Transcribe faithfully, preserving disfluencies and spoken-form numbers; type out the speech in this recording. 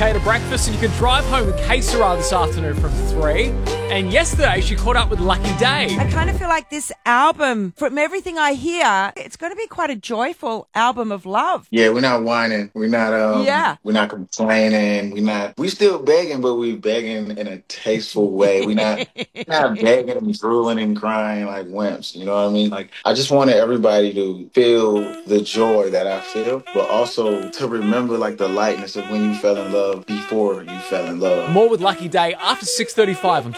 potato breakfast, and you can drive home with Que Sera this afternoon from three. And yesterday, she caught up with Lucky Day. I kind of feel like this album, from everything I hear, it's going to be quite a joyful album of love. Yeah, we're not whining. We're not. Um, Yeah. We're not complaining. We're not. We still begging, but we begging in a tasteful way. We're not. not begging and drooling and crying like wimps. You know what I mean? Like, I just wanted everybody to feel the joy that I feel, but also to remember like the lightness of when you fell in love before you fell in love. More with Lucky Day after six thirty-five on